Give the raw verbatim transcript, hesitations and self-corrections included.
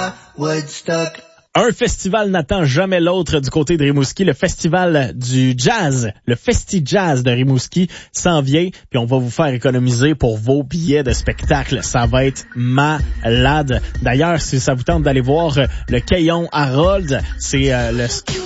à Woodstock. Un festival n'attend jamais l'autre du côté de Rimouski. Le festival du jazz, le Festi Jazz de Rimouski s'en vient, puis on va vous faire économiser pour vos billets de spectacle. Ça va être malade. D'ailleurs, si ça vous tente d'aller voir le Caillon Harold, c'est euh, le